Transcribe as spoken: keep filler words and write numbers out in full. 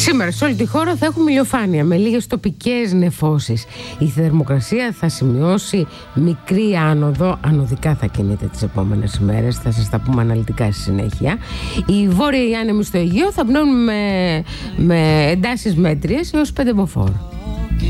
Σήμερα σε όλη τη χώρα θα έχουμε ηλιοφάνεια με λίγες τοπικές νεφώσεις. Η θερμοκρασία θα σημειώσει μικρή άνοδο, ανωδικά θα κινείται τις επόμενες ημέρες, θα σας τα πούμε αναλυτικά στη συνέχεια. Οι βόρειοι άνεμοι στο Αιγαίο θα πνέουν με, με εντάσεις μέτριες έως πέντε μποφόρ.